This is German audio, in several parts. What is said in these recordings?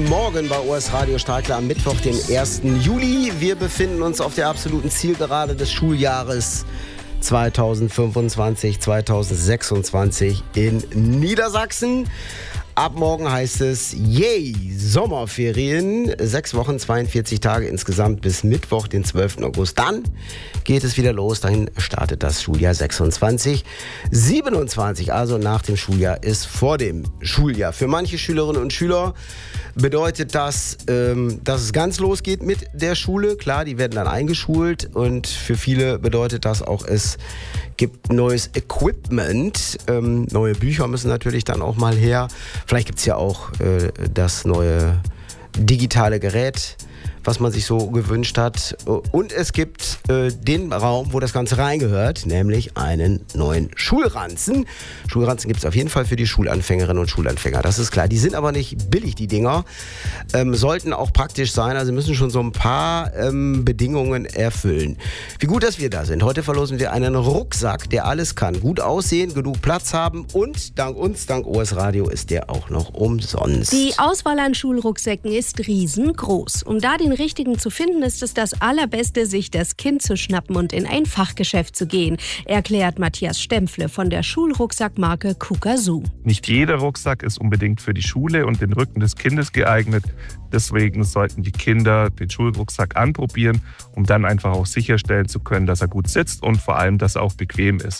Guten Morgen bei OS Radio Starklar am Mittwoch, den 1. Juli. Wir befinden uns auf der absoluten Zielgerade des Schuljahres 2025/2026 in Niedersachsen. Ab morgen heißt es, yay, Sommerferien. 6 Wochen, 42 Tage insgesamt bis Mittwoch, den 12. August. Dann geht es wieder los. Dahin startet das Schuljahr 26/27. Also nach dem Schuljahr ist vor dem Schuljahr. Für manche Schülerinnen und Schüler bedeutet das, dass es ganz losgeht mit der Schule. Klar, die werden dann eingeschult. Und für viele bedeutet das auch, es gibt neues Equipment. Neue Bücher müssen natürlich dann auch mal her. Vielleicht gibt es ja auch das neue digitale Gerät, was man sich so gewünscht hat. Und es gibt den Raum, wo das Ganze reingehört, nämlich einen neuen Schulranzen. Schulranzen gibt es auf jeden Fall für die Schulanfängerinnen und Schulanfänger, das ist klar. Die sind aber nicht billig, die Dinger. Sollten auch praktisch sein, also müssen schon so ein paar Bedingungen erfüllen. Wie gut, dass wir da sind. Heute verlosen wir einen Rucksack, der alles kann. Gut aussehen, genug Platz haben und dank uns, dank OS Radio, ist der auch noch umsonst. Die Auswahl an Schulrucksäcken ist riesengroß. Um da den richtigen zu finden, ist es das Allerbeste, sich das Kind zu schnappen und in ein Fachgeschäft zu gehen, erklärt Matthias Stempfle von der Schulrucksackmarke Kukasu. Nicht jeder Rucksack ist unbedingt für die Schule und den Rücken des Kindes geeignet. Deswegen sollten die Kinder den Schulrucksack anprobieren, um dann einfach auch sicherstellen zu können, dass er gut sitzt und vor allem, dass er auch bequem ist.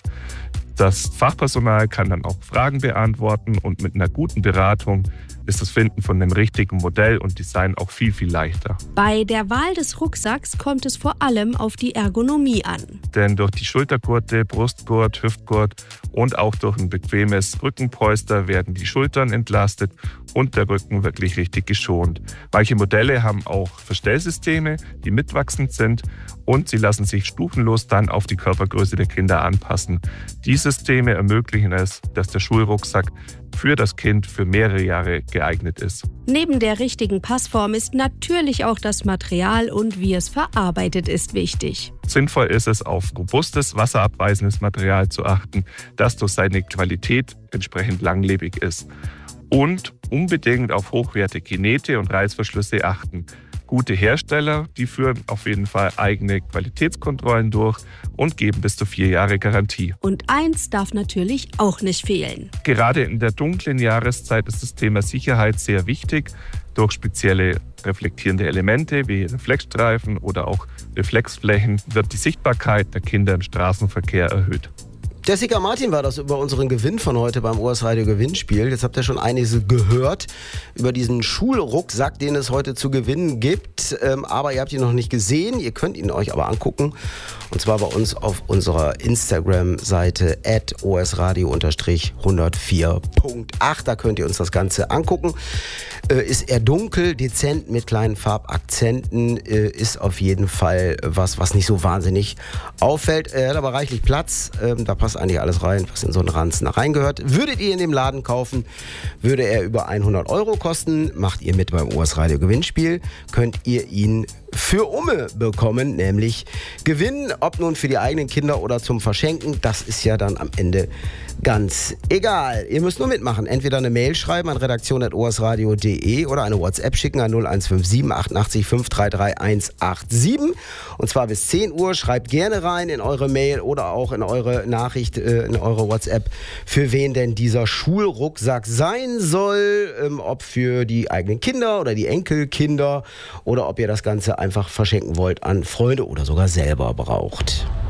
Das Fachpersonal kann dann auch Fragen beantworten und mit einer guten Beratung ist das Finden von dem richtigen Modell und Design auch viel, viel leichter. Bei der Wahl des Rucksacks kommt es vor allem auf die Ergonomie an. Denn durch die Schultergurte, Brustgurt, Hüftgurt und auch durch ein bequemes Rückenpolster werden die Schultern entlastet und der Rücken wirklich richtig geschont. Manche Modelle haben auch Verstellsysteme, die mitwachsend sind und sie lassen sich stufenlos dann auf die Körpergröße der Kinder anpassen. Die Systeme ermöglichen es, dass der Schulrucksack für das Kind für mehrere Jahre geeignet ist. Neben der richtigen Passform ist natürlich auch das Material und wie es verarbeitet ist wichtig. Sinnvoll ist es, auf robustes, wasserabweisendes Material zu achten, das durch seine Qualität entsprechend langlebig ist. Und unbedingt auf hochwertige Nähte und Reißverschlüsse achten. Gute Hersteller, die führen auf jeden Fall eigene Qualitätskontrollen durch und geben bis zu 4 Jahre Garantie. Und eins darf natürlich auch nicht fehlen. Gerade in der dunklen Jahreszeit ist das Thema Sicherheit sehr wichtig. Durch spezielle reflektierende Elemente wie Reflexstreifen oder auch Reflexflächen wird die Sichtbarkeit der Kinder im Straßenverkehr erhöht. Jessica Martin war das über unseren Gewinn von heute beim OS Radio Gewinnspiel. Jetzt habt ihr schon einiges gehört über diesen Schulrucksack, den es heute zu gewinnen gibt. Aber ihr habt ihn noch nicht gesehen. Ihr könnt ihn euch aber angucken. Und zwar bei uns auf unserer Instagram-Seite @osradio_104.8. Da könnt ihr uns das Ganze angucken. Ist eher dunkel, dezent mit kleinen Farbakzenten. Ist auf jeden Fall was nicht so wahnsinnig auffällt. Er hat aber reichlich Platz. Da passt eigentlich alles rein, was in so einen Ranzen reingehört. Würdet ihr in dem Laden kaufen, würde er über 100 € kosten. Macht ihr mit beim OS Radio Gewinnspiel, könnt ihr ihn für Umme bekommen, nämlich gewinnen, ob nun für die eigenen Kinder oder zum Verschenken. Das ist ja dann am Ende ganz egal. Ihr müsst nur mitmachen. Entweder eine Mail schreiben an redaktion@osradio.de oder eine WhatsApp schicken an 0157 88 533 187. Und zwar bis 10 Uhr. Schreibt gerne rein in eure Mail oder auch in eure Nachricht, in eure WhatsApp, für wen denn dieser Schulrucksack sein soll. Ob für die eigenen Kinder oder die Enkelkinder oder ob ihr das Ganze einfach verschenken wollt an Freunde oder sogar selber braucht.